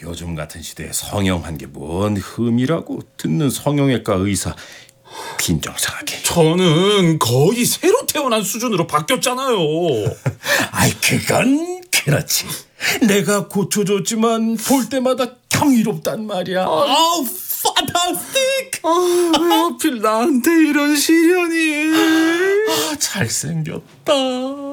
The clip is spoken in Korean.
요즘 같은 시대에 성형한 게 뭔 흠이라고. 듣는 성형외과 의사 빈정상하게. 저는 거의 새로 태어난 수준으로 바뀌었잖아요. 아이, 그건 그렇지. 내가 고쳐줬지만 볼 때마다 경이롭단 말이야. 아우, 판타스틱! 왜 하필 나한테 이런 시련이. 잘생겼다.